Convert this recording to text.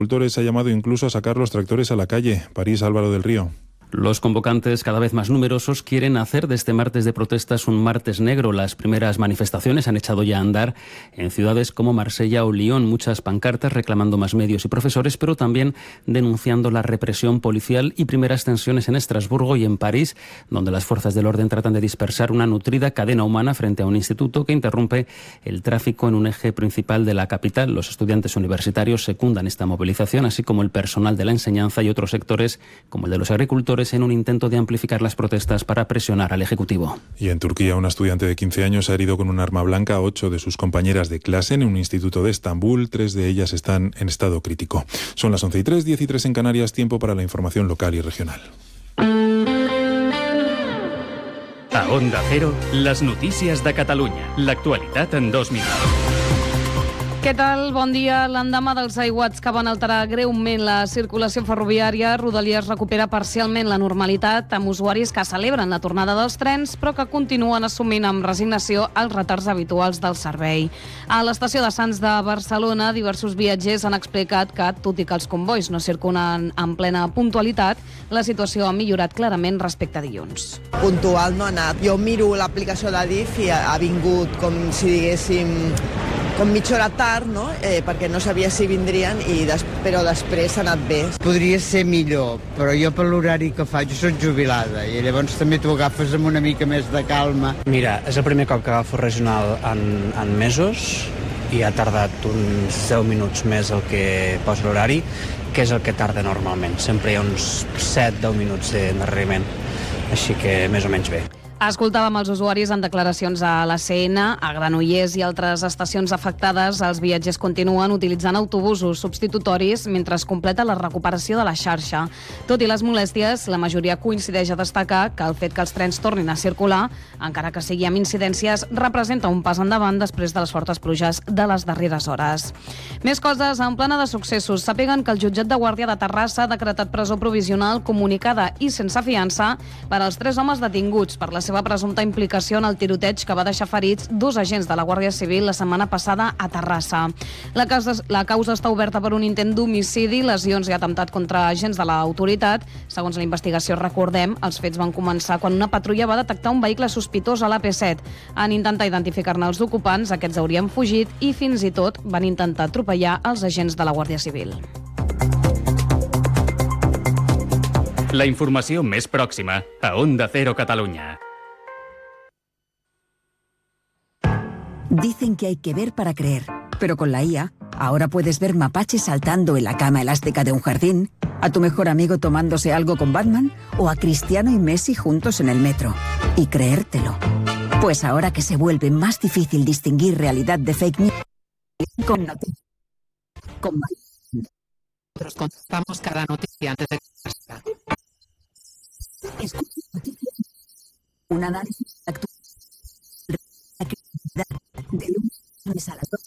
agricultores ha llamado incluso a sacar los tractores a la calle. París, Álvaro del Río. Los convocantes, cada vez más numerosos, quieren hacer de este martes de protestas un martes negro. Las primeras manifestaciones han echado ya a andar en ciudades como Marsella o Lyon. Muchas pancartas reclamando más medios y profesores, pero también denunciando la represión policial y primeras tensiones en Estrasburgo y en París, donde las fuerzas del orden tratan de dispersar una nutrida cadena humana frente a un instituto que interrumpe el tráfico en un eje principal de la capital. Los estudiantes universitarios secundan esta movilización, así como el personal de la enseñanza y otros sectores, como el de los agricultores, en un intento de amplificar las protestas para presionar al Ejecutivo. Y en Turquía, una estudiante de 15 años ha herido con un arma blanca a 8 de sus compañeras de clase en un instituto de Estambul. 3 de ellas están en estado crítico. Son las 11:03, 10:03 en Canarias. Tiempo para la información local y regional. A Onda Cero, les notícies de Catalunya. L'actualitat en 2 minuts. Què tal? Bon dia. L'endemà dels aiguats que van alterar greument la circulació ferroviària, Rodalies recupera parcialment la normalitat amb usuaris que celebren la tornada dels trens, però que continuen assumint amb resignació els retards habituals del servei. A l'estació de Sants de Barcelona, diversos viatgers han explicat que, tot i que els convois no circulen en plena puntualitat, la situació ha millorat clarament respecte a dilluns. Puntual no ha anat. Jo miro l'aplicació d'Adif i ha vingut com si diguéssim com mitja hora tard, no? Perquè no sabia si vindrien, però després ha anat bé. Podria ser millor, però jo per l'horari que faig, jo soc jubilada i llavors també t'ho agafes amb una mica més de calma. Mira, és el primer cop que agafo regional en mesos i ha tardat uns 10 minuts més el que posa l'horari, que és el que tarda normalment. Sempre hi ha uns 7-10 minuts d'endarreriment, així que més o menys bé. Escoltàvem els usuaris en declaracions a l'ACN, a Granollers i altres estacions afectades. Els viatgers continuen utilitzant autobusos substitutoris mentre es completa la recuperació de la xarxa. Tot i les molèsties, la majoria coincideix a destacar que el fet que els trens tornin a circular, encara que sigui amb incidències, representa un pas endavant després de les fortes pluges de les darreres hores. Més coses en plana de successos. Sàpiguen que el jutjat de Guàrdia de Terrassa ha decretat presó provisional comunicada i sense fiança per als 3 homes detinguts per la seva presumpta implicació en el tiroteig que va deixar ferits 2 agents de la Guàrdia Civil la setmana passada a Terrassa. La causa està oberta per un intent d'homicidi, lesions i atemptat contra agents de l'autoritat. Segons la investigació, recordem, els fets van començar quan una patrulla va detectar un vehicle sospitós a l'AP7. En intentar identificar-ne els ocupants, aquests haurien fugit i fins i tot van intentar atropellar els agents de la Guàrdia Civil. La informació més pròxima a Onda Cero Catalunya. Dicen que hay que ver para creer, pero con la IA, ahora puedes ver mapaches saltando en la cama elástica de un jardín, a tu mejor amigo tomándose algo con Batman o a Cristiano y Messi juntos en el metro. Y creértelo. Pues ahora que se vuelve más difícil distinguir realidad de fake news, con noticias. Nosotros contamos cada noticia antes de que salga. Escucha noticias. Un análisis actual. De lunes a las 2.